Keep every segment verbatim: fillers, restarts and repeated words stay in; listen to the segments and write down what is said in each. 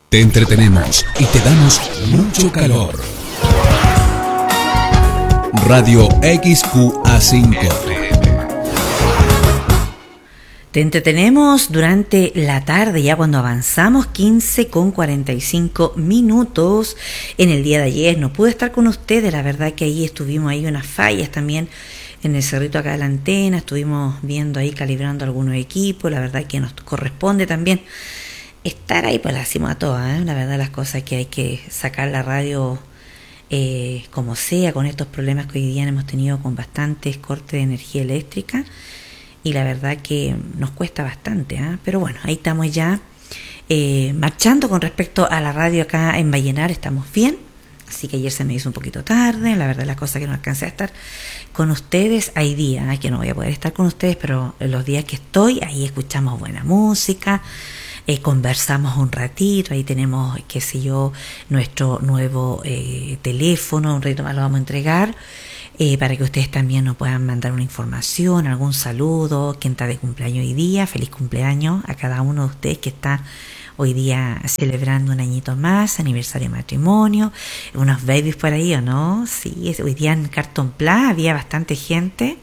Te entretenemos y te damos mucho calor. Radio X Q A cinco. Te entretenemos durante la tarde, ya cuando avanzamos quince con cuarenta y cinco minutos. En el día de ayer no pude estar con ustedes, la verdad que ahí estuvimos ahí unas fallas también en el cerrito acá de la antena, estuvimos viendo ahí, calibrando algunos equipos, la verdad que nos corresponde también estar ahí, pues la hacemos a todas, ¿eh? La verdad las cosas que hay que sacar la radio eh, como sea, con estos problemas que hoy día hemos tenido con bastantes cortes de energía eléctrica. Y la verdad que nos cuesta bastante, ¿eh? Pero bueno, ahí estamos ya eh, marchando con respecto a la radio acá en Vallenar, estamos bien. Así que ayer se me hizo un poquito tarde, la verdad las cosas que no alcancé a estar con ustedes. Hay días ¿eh? que no voy a poder estar con ustedes, pero los días que estoy, ahí escuchamos buena música, eh, conversamos un ratito, ahí tenemos, qué sé yo, nuestro nuevo eh, teléfono, un ratito más lo vamos a entregar. Eh, para que ustedes también nos puedan mandar una información, algún saludo, quien está de cumpleaños hoy día, feliz cumpleaños a cada uno de ustedes que está hoy día celebrando un añito más, aniversario de matrimonio, unos babies por ahí, ¿o no? Sí, hoy día en Carton Plus había bastante gente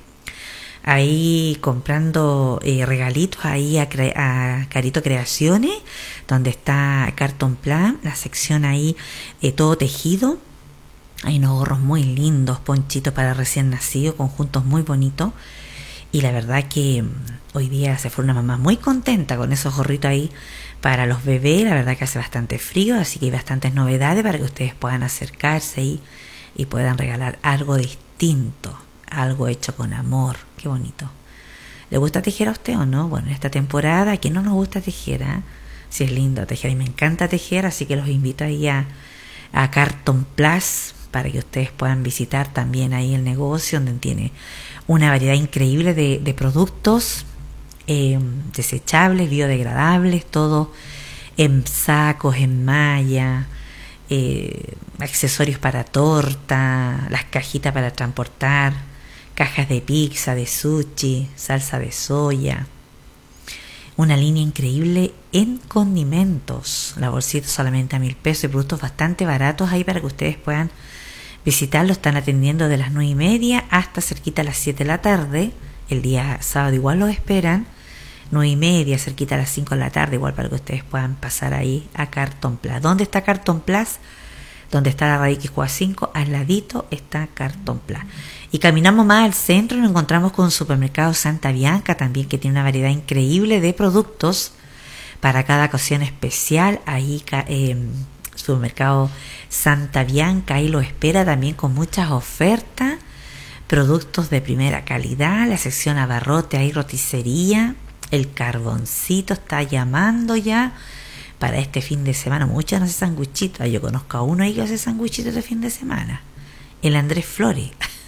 ahí comprando eh, regalitos ahí a, cre- a Carito Creaciones, donde está Carton Plus, la sección ahí eh, todo tejido. Hay unos gorros muy lindos, ponchitos para recién nacidos, conjuntos muy bonitos. Y la verdad que hoy día se fue una mamá muy contenta con esos gorritos ahí para los bebés. La verdad que hace bastante frío, así que hay bastantes novedades para que ustedes puedan acercarse y, y puedan regalar algo distinto, algo hecho con amor. Qué bonito. ¿Le gusta tejer a usted o no? Bueno, en esta temporada, ¿a quién no nos gusta tejer? ¿Eh? Sí, es lindo tejer y me encanta tejer, así que los invito ahí a, a Carton Plus, para que ustedes puedan visitar también ahí el negocio, donde tiene una variedad increíble de, de productos eh, desechables, biodegradables, todo en sacos, en malla, eh, accesorios para torta, las cajitas para transportar, cajas de pizza, de sushi, salsa de soya. Una línea increíble en condimentos, la bolsita solamente a mil pesos y productos bastante baratos ahí para que ustedes puedan visitarlo. Están atendiendo de las nueve y media hasta cerquita a las siete de la tarde. El día sábado igual los esperan. Nueve y media, cerquita a las cinco de la tarde, igual para que ustedes puedan pasar ahí a Carton Plus. ¿Dónde está Carton Plus? Donde está la Radio X Q A cinco, al ladito está Carton Plus. Y caminamos más al centro y nos encontramos con un supermercado Santa Bianca también, que tiene una variedad increíble de productos para cada ocasión especial. Ahí eh, supermercado Santa Bianca, ahí lo espera también con muchas ofertas, productos de primera calidad, la sección abarrote, ahí roticería, el carboncito está llamando ya para este fin de semana. Muchos no hacen sanguchitos, yo conozco a uno ahí que hace sanguchitos de fin de semana, el Andrés Flores.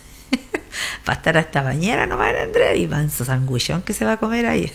Va a estar hasta mañana nomás el Andrés y manso sanguchón que se va a comer ahí.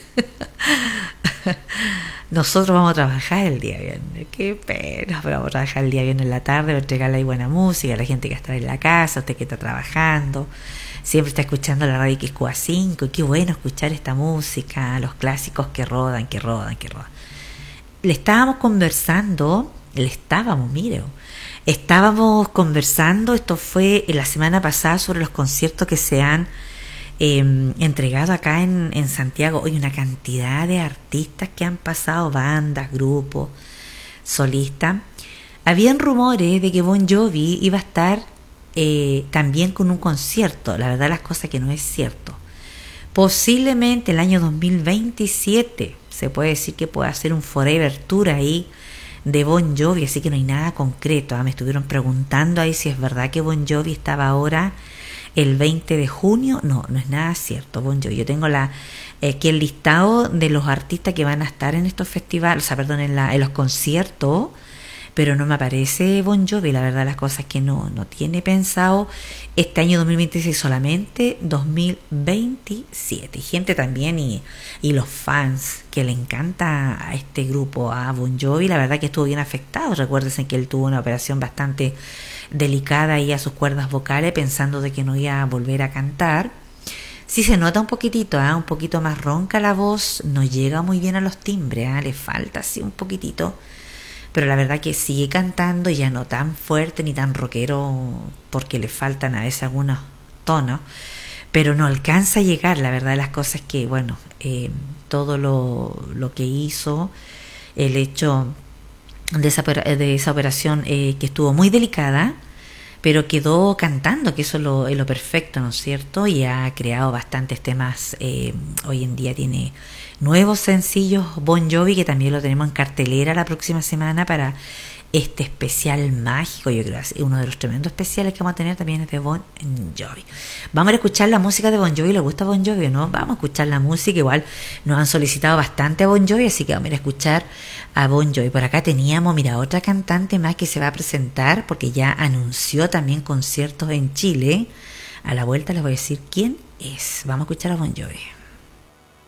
Nosotros vamos a trabajar el día viernes, qué pena, pero vamos a trabajar el día viernes en la tarde, para entregarle ahí buena música a la gente que está en la casa, usted que está trabajando, siempre está escuchando la Radio X Q A cinco, y qué bueno escuchar esta música, los clásicos que rodan, que rodan, que rodan. Le estábamos conversando, le estábamos, mire, estábamos conversando, esto fue la semana pasada, sobre los conciertos que se han Eh, entregado acá en, en Santiago. Hoy una cantidad de artistas que han pasado, bandas, grupos, solistas. Habían rumores de que Bon Jovi iba a estar eh, también con un concierto. La verdad las cosas que no es cierto. Posiblemente el año dos mil veintisiete se puede decir que puede hacer un Forever Tour ahí de Bon Jovi, así que no hay nada concreto. ¿eh? Me estuvieron preguntando ahí si es verdad que Bon Jovi estaba ahora el veinte de junio. No, no es nada cierto, Bon Jovi. Yo tengo la eh, aquí el listado de los artistas que van a estar en estos festivales, o sea, perdón, en, la, en los conciertos, pero no me aparece Bon Jovi. La verdad las cosas que no, no tiene pensado este año dos mil veintiséis, solamente dos mil veintisiete. Y gente también y, y los fans que le encanta a este grupo, a Bon Jovi, la verdad que estuvo bien afectado. Recuérdense que él tuvo una operación bastante delicada ahí a sus cuerdas vocales, pensando de que no iba a volver a cantar. Sí se nota un poquitito, ¿eh? un poquito más ronca la voz, no llega muy bien a los timbres, ¿eh? Le falta así un poquitito pero la verdad que sigue cantando, ya no tan fuerte ni tan rockero, porque le faltan a veces algunos tonos, pero no alcanza a llegar, la verdad de las cosas que, bueno, eh, todo lo, lo que hizo, el hecho de esa, de esa operación eh, que estuvo muy delicada, pero quedó cantando, que eso es lo, es lo perfecto, ¿no es cierto? Y ha creado bastantes temas, eh, hoy en día tiene nuevos sencillos Bon Jovi, que también lo tenemos en cartelera la próxima semana para este especial mágico. Yo creo que es uno de los tremendos especiales que vamos a tener también es de Bon Jovi. Vamos a escuchar la música de Bon Jovi. ¿Le gusta Bon Jovi o no? Vamos a escuchar la música. Igual nos han solicitado bastante a Bon Jovi, así que vamos a ir a escuchar a Bon Jovi. Por acá teníamos, mira, otra cantante más que se va a presentar, porque ya anunció también conciertos en Chile. A la vuelta les voy a decir quién es. Vamos a escuchar a Bon Jovi.